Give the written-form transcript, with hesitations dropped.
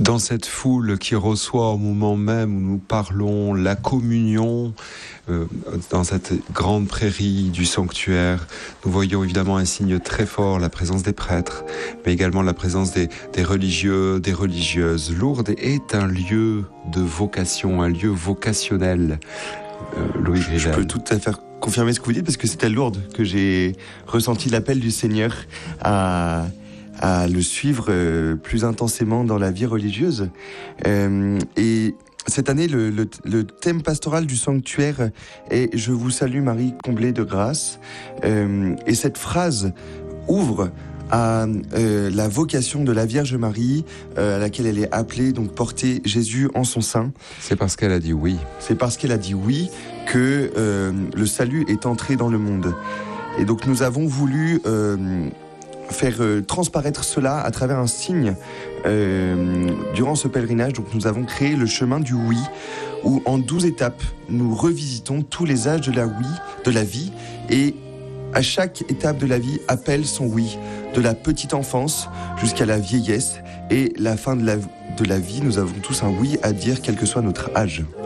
Dans cette foule qui reçoit au moment même où nous parlons la communion, dans cette grande prairie du sanctuaire, nous voyons évidemment un signe très fort, la présence des prêtres, mais également la présence des religieux, des religieuses. Lourdes est un lieu de vocation, un lieu vocationnel. Louis Grigel. Je peux tout à fait confirmer ce que vous dites, parce que c'est à Lourdes que j'ai ressenti l'appel du Seigneur à le suivre plus intensément dans la vie religieuse. Et cette année, le thème pastoral du sanctuaire est « Je vous salue Marie, comblée de grâce ». Et cette phrase ouvre à la vocation de la Vierge Marie, à laquelle elle est appelée, donc porter Jésus en son sein. C'est parce qu'elle a dit oui. C'est parce qu'elle a dit oui que le salut est entré dans le monde. Et donc nous avons voulu faire transparaître cela à travers un signe durant ce pèlerinage. Donc nous avons créé le chemin du oui, où en 12 étapes, nous revisitons tous les âges de la vie, et à chaque étape de la vie appelle son oui, de la petite enfance jusqu'à la vieillesse, et la fin de la vie, nous avons tous un oui à dire, quel que soit notre âge.